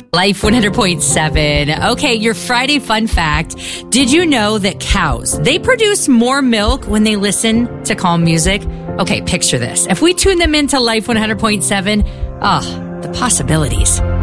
Life 100.7. Okay, your Friday fun fact. Did you know that cows, they produce more milk when they listen to calm music? Okay, picture this. If we tune them into Life 100.7, the possibilities.